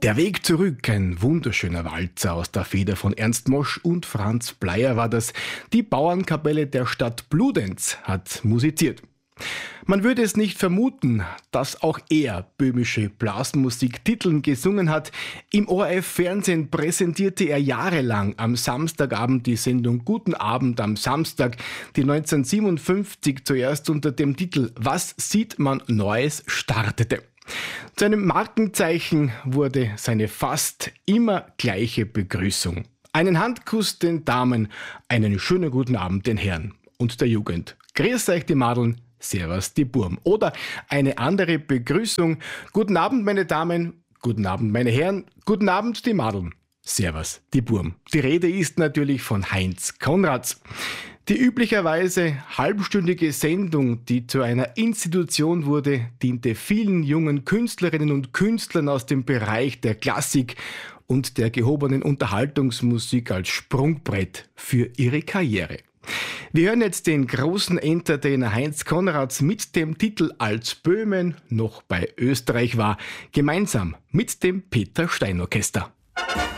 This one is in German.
Der Weg zurück, ein wunderschöner Walzer aus der Feder von Ernst Mosch und Franz Bleier war das. Die Bauernkapelle der Stadt Bludenz hat musiziert. Man würde es nicht vermuten, dass auch er böhmische Blasmusiktiteln gesungen hat. Im ORF-Fernsehen präsentierte er jahrelang am Samstagabend die Sendung Guten Abend am Samstag, die 1957 zuerst unter dem Titel Was sieht man Neues startete. Zu einem Markenzeichen wurde seine fast immer gleiche Begrüßung. Einen Handkuss den Damen, einen schönen guten Abend den Herren und der Jugend. Grüß euch die Madeln, servus die Burm. Oder eine andere Begrüßung. Guten Abend meine Damen, guten Abend meine Herren, guten Abend die Madeln, servus die Burm. Die Rede ist natürlich von Heinz Konrads. Die üblicherweise halbstündige Sendung, die zu einer Institution wurde, diente vielen jungen Künstlerinnen und Künstlern aus dem Bereich der Klassik und der gehobenen Unterhaltungsmusik als Sprungbrett für ihre Karriere. Wir hören jetzt den großen Entertainer Heinz Konrads mit dem Titel Als Böhmen noch bei Österreich war, gemeinsam mit dem Peter Stein Orchester.